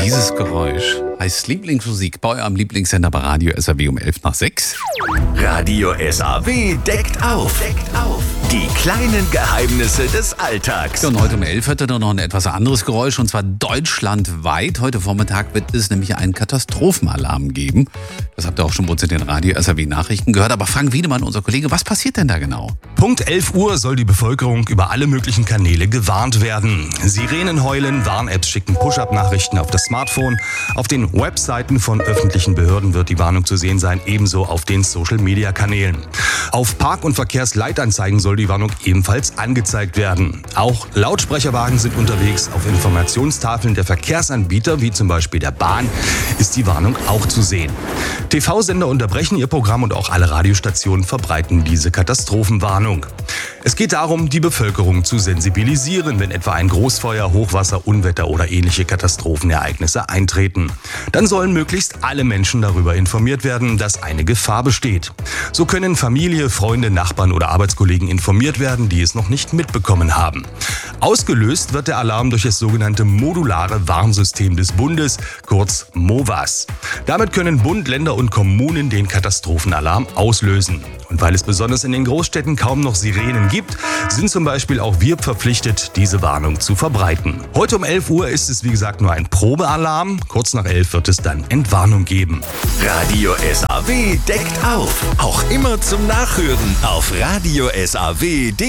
Dieses Geräusch heißt Lieblingsmusik bei eurem Lieblingssender bei Radio SAW um 5:11. Radio SAW deckt auf. Die kleinen Geheimnisse des Alltags. Und heute um 11 hört ihr noch ein etwas anderes Geräusch, und zwar deutschlandweit. Heute Vormittag wird es nämlich einen Katastrophenalarm geben. Das habt ihr auch schon bei uns in den Radio SAW Nachrichten gehört. Aber Frank Wiedemann, unser Kollege, was passiert denn da genau? Punkt 11 Uhr soll die Bevölkerung über alle möglichen Kanäle gewarnt werden. Sirenen heulen, Warn-Apps schicken Push-Up-Nachrichten auf das Smartphone. Auf den Webseiten von öffentlichen Behörden wird die Warnung zu sehen sein, ebenso auf den Social-Media-Kanälen. Auf Park- und Verkehrsleitanzeigen soll die Warnung ebenfalls angezeigt werden. Auch Lautsprecherwagen sind unterwegs. Auf Informationstafeln der Verkehrsanbieter, wie zum Beispiel der Bahn, ist die Warnung auch zu sehen. TV-Sender unterbrechen ihr Programm und auch alle Radiostationen verbreiten diese Katastrophenwarnung. Es geht darum, die Bevölkerung zu sensibilisieren, wenn etwa ein Großfeuer, Hochwasser, Unwetter oder ähnliche Katastrophenereignisse eintreten. Dann sollen möglichst alle Menschen darüber informiert werden, dass eine Gefahr besteht. So können Familie, Freunde, Nachbarn oder Arbeitskollegen informiert werden, die es noch nicht mitbekommen haben. Ausgelöst wird der Alarm durch das sogenannte modulare Warnsystem des Bundes, kurz MOVAS. Damit können Bund, Länder und Kommunen den Katastrophenalarm auslösen. Und weil es besonders in den Großstädten kaum noch Sirenen gibt, sind zum Beispiel auch wir verpflichtet, diese Warnung zu verbreiten. Heute um 11 Uhr ist es wie gesagt nur ein Probealarm. Kurz nach 11 wird es dann Entwarnung geben. Radio SAW deckt auf. Auch immer zum Nachhören auf radiosaw.de.